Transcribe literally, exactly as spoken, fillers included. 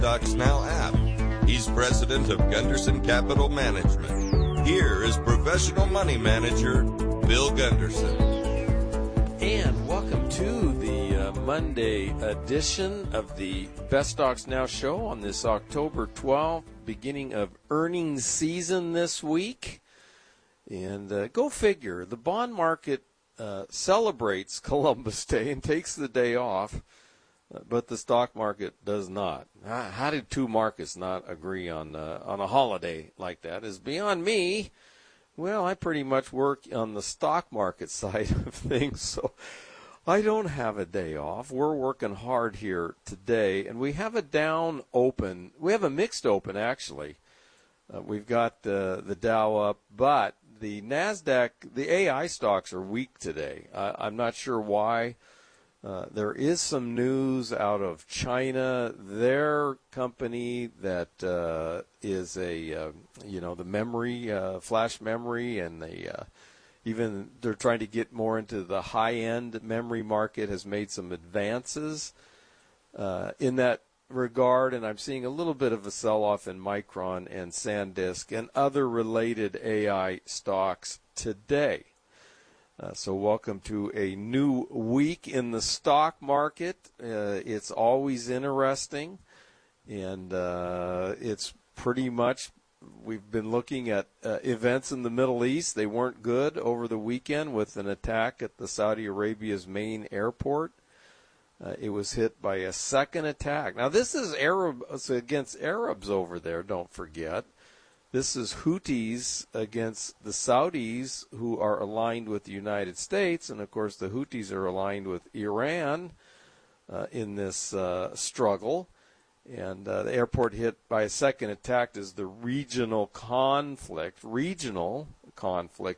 Stocks Now app. He's president of Gunderson Capital Management. Here is professional money manager Bill Gunderson. And welcome to the uh, Monday edition of the Best Stocks Now show on this October twelfth, beginning of earnings season this week. And uh, go figure, the bond market uh, celebrates Columbus Day and takes the day off, uh, but the stock market does not. How, how did two markets not agree on uh, on a holiday like that is beyond me. Well, I pretty much work on the stock market side of things, so I don't have a day off. We're working hard here today, and we have a down open. We have a mixed open, actually. Uh, we've got uh, the Dow up, but the NASDAQ, the A I stocks are weak today. Uh, I'm not sure why. Uh, there is some news out of China. Their company that uh, is a, uh, you know, the memory, uh, flash memory, and the uh, even they're trying to get more into the high-end memory market, has made some advances uh, in that regard. And I'm seeing a little bit of a sell-off in Micron and SanDisk and other related A I stocks today. Uh, so welcome to a new week in the stock market. Uh, it's always interesting, and uh, it's pretty much, we've been looking at uh, events in the Middle East. They weren't good over the weekend with an attack at the Saudi Arabia's main airport. Uh, it was hit by a second attack. Now, this is Arab it's against Arabs over there, don't forget. This is Houthis against the Saudis, who are aligned with the United States. And, of course, the Houthis are aligned with Iran uh, in this uh, struggle. And uh, the airport hit by a second attack is the regional conflict, regional conflict